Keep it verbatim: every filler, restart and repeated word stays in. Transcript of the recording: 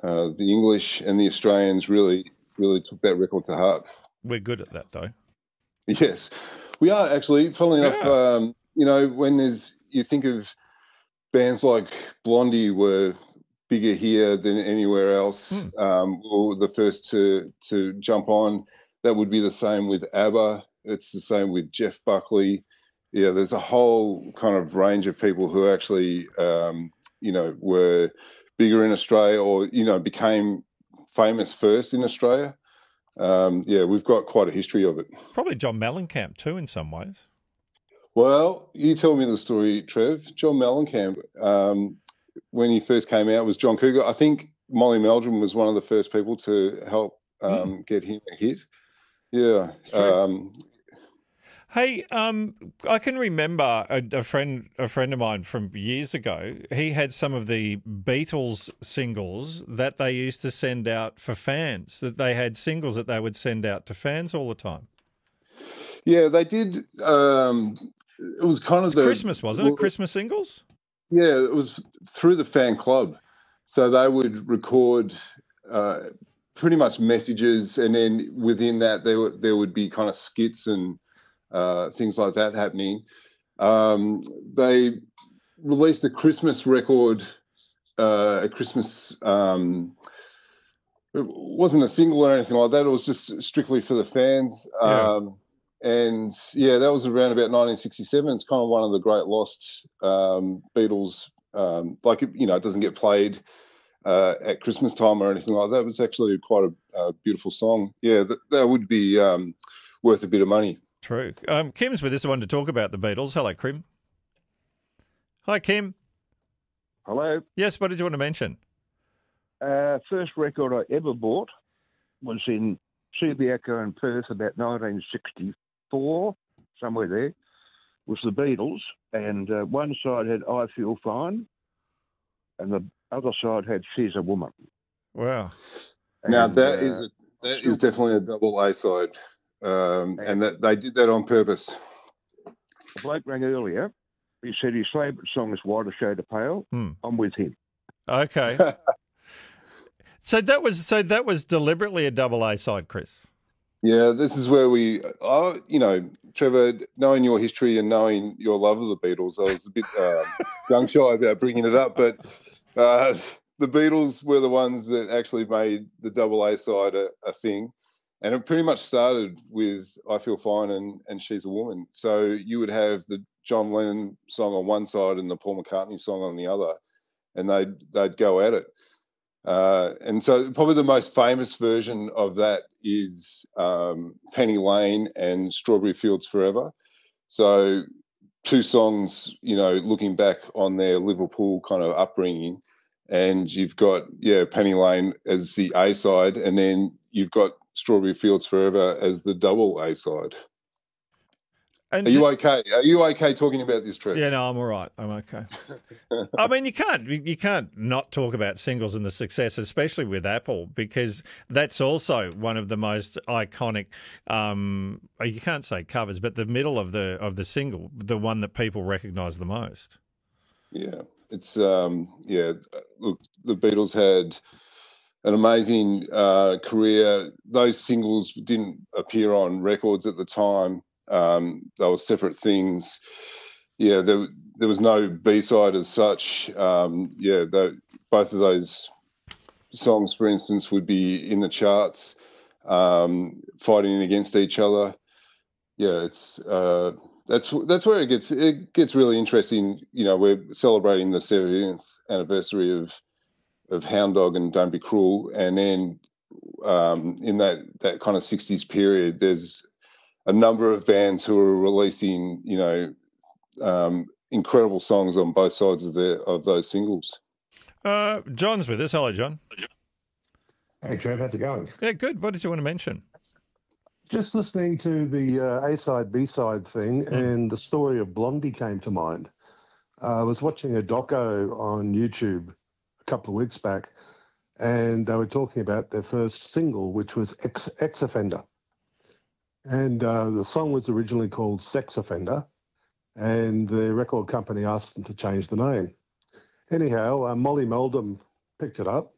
uh, the English and the Australians really, really took that record to heart. We're good at that, though. Yes, we are actually. Funnily Yeah. enough, um, you know, when there's you think of bands like Blondie were bigger here than anywhere else. Hmm. Um, we were the first to to jump on. That would be the same with ABBA. It's the same with Jeff Buckley. Yeah, there's a whole kind of range of people who actually, um, you know, were bigger in Australia or, you know, became famous first in Australia. Um, yeah, we've got quite a history of it. Probably John Mellencamp too, in some ways. Well, you tell me the story, Trev. John Mellencamp, um, when he first came out, was John Cougar. I think Molly Meldrum was one of the first people to help um, mm. get him a hit. Yeah. Um, hey, um, I can remember a, a friend, a friend of mine from years ago. He had some of the Beatles singles that they used to send out for fans. That they had singles that they would send out to fans all the time. Yeah, they did. Um, it was kind of it's the Christmas, wasn't it? Christmas singles. Yeah, it was through the fan club. So they would record uh, pretty much messages, and then within that, there there would be kind of skits and uh, things like that happening. Um, they released a Christmas record, uh, a Christmas. Um, it wasn't a single or anything like that. It was just strictly for the fans. Yeah. Um, and yeah, that was around about nineteen sixty-seven. It's kind of one of the great lost um, Beatles. Um, like, you know, it doesn't get played uh, at Christmas time or anything like that. It was actually quite a, a beautiful song. Yeah, that, that would be um, worth a bit of money. True. Um, Kim's with us. I wanted to talk about the Beatles. Hello, Kim. Hi, Kim. Hello. Yes, what did you want to mention? Uh, first record I ever bought was in Subiaco in Perth about nineteen sixty-four, somewhere there, was the Beatles. And uh, one side had I Feel Fine, and the other side had She's a Woman. Wow. Now, and, that uh, is a, that is definitely a double A side. Um, and, and that they did that on purpose. The bloke rang earlier. He said his favourite song is Whiter Shade of Pale. Hmm. I'm with him. Okay. so that was so that was deliberately a double A side, Chris. Yeah, this is where we, oh, you know, Trevor, knowing your history and knowing your love of the Beatles, I was a bit uh, gun shy about bringing it up, but uh, the Beatles were the ones that actually made the double A side a, a thing. And it pretty much started with I Feel Fine and, and She's a Woman. So you would have the John Lennon song on one side and the Paul McCartney song on the other, and they'd, they'd go at it. Uh, and so probably the most famous version of that is um, Penny Lane and Strawberry Fields Forever. So two songs, you know, looking back on their Liverpool kind of upbringing, and you've got, yeah, Penny Lane as the A side, and then you've got Strawberry Fields Forever as the double A side. And Are you okay? Are you okay talking about this, Trev? Yeah, no, I'm all right. I'm okay. I mean, you can't you can't not talk about singles and the success, especially with Apple, because that's also one of the most iconic. Um, you can't say covers, but the middle of the of the single, the one that people recognise the most. Yeah, it's um, yeah. Look, the Beatles had an amazing uh, career. Those singles didn't appear on records at the time. Um, they were separate things. Yeah, there there was no B-side as such. Um, yeah, the, both of those songs, for instance, would be in the charts, um, fighting against each other. Yeah, it's uh, that's that's where it gets it gets really interesting. You know, we're celebrating the seventieth anniversary of of Hound Dog and Don't Be Cruel, and then um, in that that kind of sixties period, there's a number of bands who are releasing, you know, um, incredible songs on both sides of the of those singles. Uh, John's with us. Hello, John. Hey, Trev, how's it going? Yeah, good. What did you want to mention? Just listening to the uh, A-side, B-side thing, mm. and the story of Blondie came to mind. Uh, I was watching a doco on YouTube a couple of weeks back, and they were talking about their first single, which was Ex, Ex Offender. And uh, the song was originally called Sex Offender, and the record company asked them to change the name. Anyhow, uh, Molly Meldrum picked it up